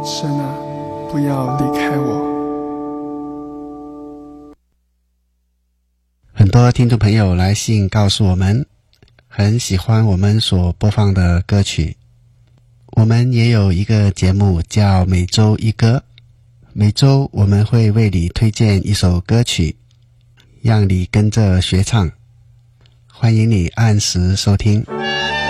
神啊，不要离开我。 很多听众朋友来信告诉我们，很喜欢我们所播放的歌曲。我们也有一个节目叫每周一歌，每周我们会为你推荐一首歌曲，让你跟着学唱。欢迎你按时收听。